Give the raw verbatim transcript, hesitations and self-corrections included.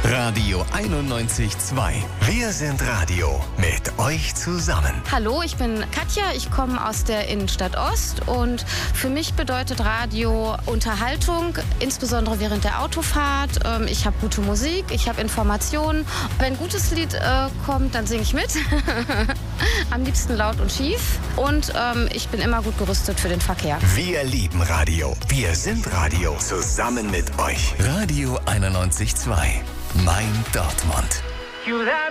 Radio einundneunzig Komma zwei. Wir sind Radio mit euch zusammen. Hallo, ich bin Katja, ich komme aus der Innenstadt Ost und für mich bedeutet Radio Unterhaltung, insbesondere während der Autofahrt. Ich habe gute Musik, ich habe Informationen. Wenn ein gutes Lied äh, kommt, dann singe ich mit. Am liebsten laut und schief. Und ähm, ich bin immer gut gerüstet für den Verkehr. Wir lieben Radio. Wir sind Radio. Zusammen mit euch. Radio einundneunzig Komma zwei. Mein Dortmund.